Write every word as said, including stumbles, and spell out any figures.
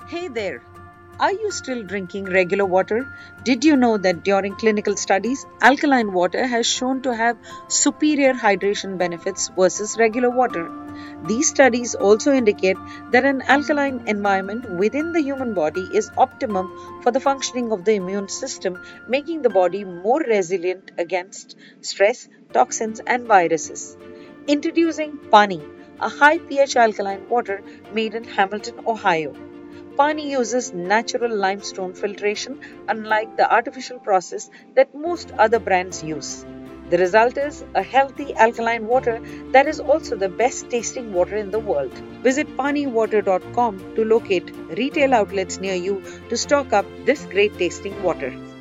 Hey there! Are you still drinking regular water? Did you know that during clinical studies, alkaline water has shown to have superior hydration benefits versus regular water? These studies also indicate that an alkaline environment within the human body is optimum for the functioning of the immune system, making the body more resilient against stress, toxins, and viruses. Introducing Pani, a high pH alkaline water made in Hamilton, Ohio. Pani uses natural limestone filtration, unlike the artificial process that most other brands use. The result is a healthy alkaline water that is also the best tasting water in the world. Visit pani water dot com to locate retail outlets near you to stock up this great tasting water.